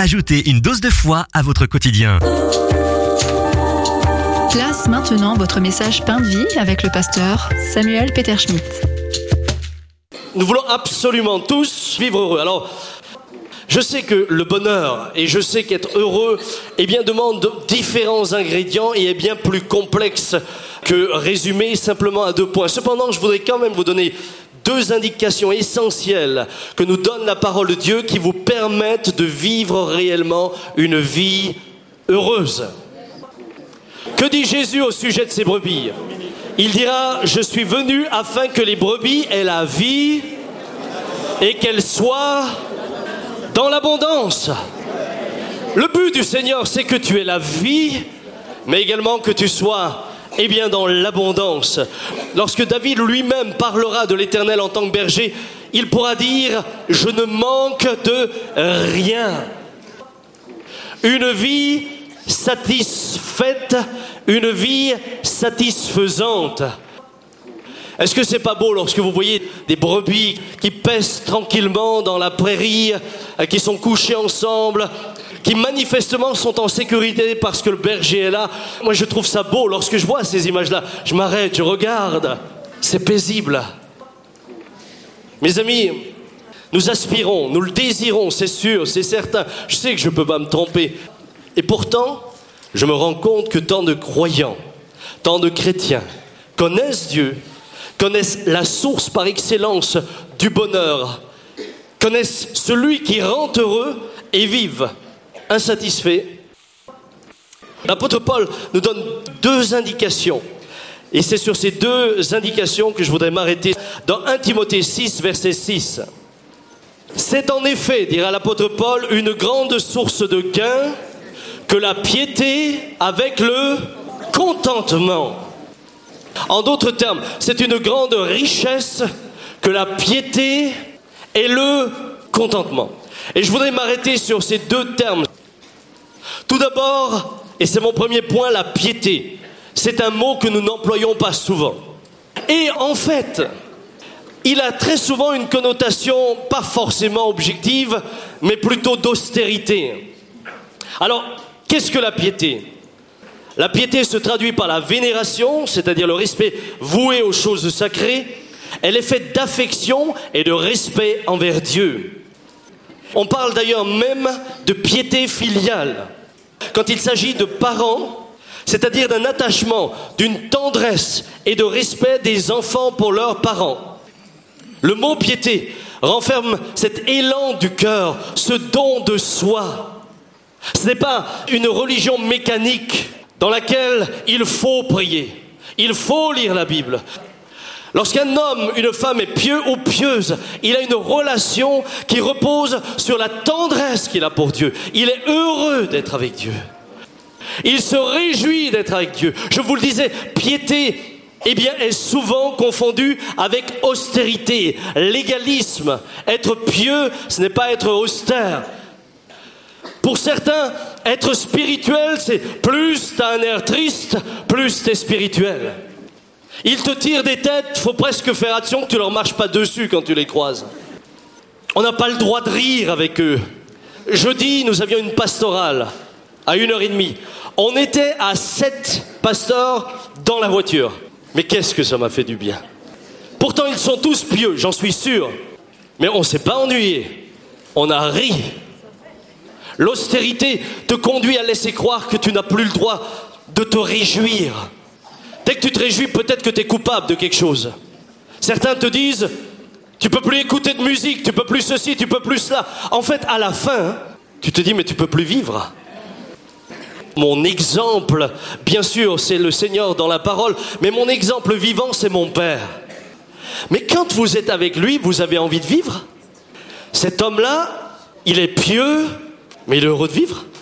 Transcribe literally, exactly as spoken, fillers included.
Ajoutez une dose de foi à votre quotidien. Place maintenant votre message Pain de vie avec le pasteur Samuel Peter Schmidt. Nous voulons absolument tous vivre heureux. Alors, je sais que le bonheur et je sais qu'être heureux eh bien, demande différents ingrédients et est bien plus complexe que résumé simplement à deux points. Cependant, je voudrais quand même vous donner deux indications essentielles que nous donne la parole de Dieu qui vous permettent de vivre réellement une vie heureuse. Que dit Jésus au sujet de ses brebis ? Il dira « Je suis venu afin que les brebis aient la vie et qu'elles soient dans l'abondance. » Le but du Seigneur, c'est que tu aies la vie, mais également que tu sois eh bien, dans l'abondance. Lorsque David lui-même parlera de l'Éternel en tant que berger, il pourra dire « Je ne manque de rien. » Une vie satisfaite, une vie satisfaisante. Est-ce que c'est pas beau lorsque vous voyez des brebis qui paissent tranquillement dans la prairie, qui sont couchées ensemble, qui manifestement sont en sécurité parce que le berger est là? Moi je trouve ça beau lorsque je vois ces images-là. Je m'arrête, je regarde. C'est paisible. Mes amis, nous aspirons, nous le désirons, c'est sûr, c'est certain. Je sais que je ne peux pas me tromper. Et pourtant, je me rends compte que tant de croyants, tant de chrétiens connaissent Dieu, connaissent la source par excellence du bonheur, connaissent celui qui rend heureux et vivent insatisfaits. L'apôtre Paul nous donne deux indications. Et c'est sur ces deux indications que je voudrais m'arrêter. Dans premier Timothée six, verset six. C'est en effet, dira l'apôtre Paul, une grande source de gain que la piété avec le contentement. En d'autres termes, c'est une grande richesse que la piété et le contentement. Et je voudrais m'arrêter sur ces deux termes. Tout d'abord, et c'est mon premier point, la piété. C'est un mot que nous n'employons pas souvent. Et en fait, il a très souvent une connotation pas forcément objective, mais plutôt d'austérité. Alors, qu'est-ce que la piété ? La piété se traduit par la vénération, c'est-à-dire le respect voué aux choses sacrées. Elle est faite d'affection et de respect envers Dieu. On parle d'ailleurs même de piété filiale. Quand il s'agit de parents, c'est-à-dire d'un attachement, d'une tendresse et de respect des enfants pour leurs parents. Le mot piété renferme cet élan du cœur, ce don de soi. Ce n'est pas une religion mécanique dans laquelle il faut prier, il faut lire la Bible. Lorsqu'un homme, une femme est pieux ou pieuse, il a une relation qui repose sur la tendresse qu'il a pour Dieu. Il est heureux d'être avec Dieu. Il se réjouit d'être avec Dieu. Je vous le disais, piété, eh bien, est souvent confondue avec austérité, légalisme. Être pieux, ce n'est pas être austère. Pour certains, être spirituel, c'est plus t'as un air triste, plus t'es spirituel. Ils te tirent des têtes, il faut presque faire attention que tu leur marches pas dessus quand tu les croises. On n'a pas le droit de rire avec eux. Jeudi, nous avions une pastorale à une heure et demie. On était à sept pasteurs dans la voiture. Mais qu'est-ce que ça m'a fait du bien. Pourtant, ils sont tous pieux, j'en suis sûr. Mais on ne s'est pas ennuyé. On a ri. L'austérité te conduit à laisser croire que tu n'as plus le droit de te réjouir. Dès que tu te réjouis, peut-être que tu es coupable de quelque chose. Certains te disent, tu peux plus écouter de musique, tu peux plus ceci, tu peux plus cela. En fait, à la fin, tu te dis, mais tu peux plus vivre. Mon exemple, bien sûr, c'est le Seigneur dans la parole, mais mon exemple vivant, c'est mon Père. Mais quand vous êtes avec lui, vous avez envie de vivre. Cet homme-là, il est pieux, mais il est heureux de vivre.